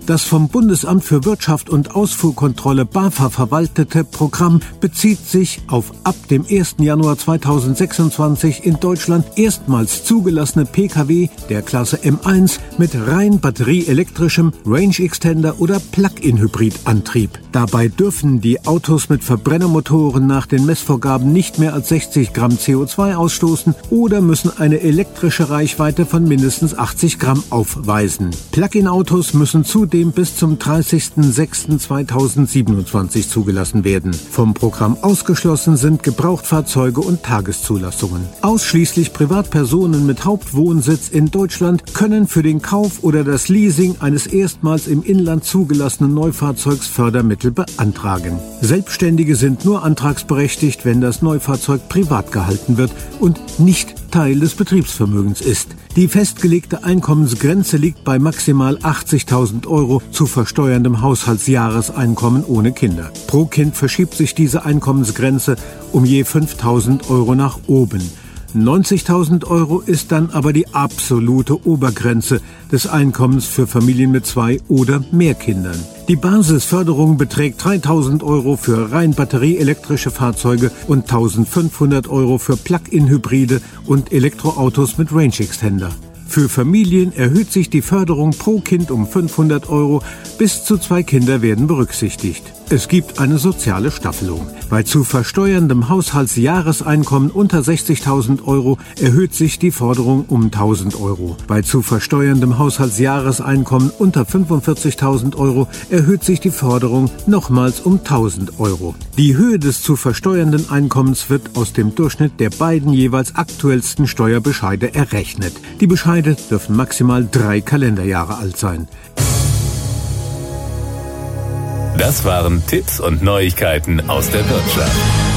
Das vom Bundesamt für Wirtschaft und Ausfuhrkontrolle BAFA verwaltete Programm bezieht sich auf ab dem 1. Januar 2026 in Deutschland erstmals zugelassene Pkw der Klasse M1 mit rein batterieelektrischem Range Extender oder Plug-in-Hybrid-Antrieb. Dabei dürfen die Autos mit Verbrennermotoren nach den Messvorgaben nicht mehr als 60 Gramm CO2 ausstoßen oder müssen eine elektrische Reichweite von mindestens 80 Gramm aufweisen. Plug-in-Autos müssen zudem bis zum 30.06.2027 zugelassen werden. Vom Programm ausgeschlossen sind Gebrauchtfahrzeuge und Tageszulassungen. Ausschließlich Privatpersonen mit Hauptwohnsitz in Deutschland können für den Kauf oder das Leasing eines erstmals im Inland zugelassenen Neufahrzeugs Fördermittel beantragen. Selbstständige sind nur antragsberechtigt, wenn das Neufahrzeug privat gehalten wird und nicht Teil des Betriebsvermögens ist. Die festgelegte Einkommensgrenze liegt bei maximal 80.000 € zu versteuerndem Haushaltsjahreseinkommen ohne Kinder. Pro Kind verschiebt sich diese Einkommensgrenze um je 5.000 € nach oben. 90.000 € ist dann aber die absolute Obergrenze des Einkommens für Familien mit 2 oder mehr Kindern. Die Basisförderung beträgt 3.000 € für rein batterieelektrische Fahrzeuge und 1.500 € für Plug-in-Hybride und Elektroautos mit Range Extender. Für Familien erhöht sich die Förderung pro Kind um 500 €. Bis zu 2 Kinder werden berücksichtigt. Es gibt eine soziale Staffelung. Bei zu versteuerndem Haushaltsjahreseinkommen unter 60.000 € erhöht sich die Forderung um 1.000 €. Bei zu versteuerndem Haushaltsjahreseinkommen unter 45.000 € erhöht sich die Forderung nochmals um 1.000 €. Die Höhe des zu versteuernden Einkommens wird aus dem Durchschnitt der beiden jeweils aktuellsten Steuerbescheide errechnet. Die Bescheide dürfen maximal 3 Kalenderjahre alt sein. Das waren Tipps und Neuigkeiten aus der Wirtschaft.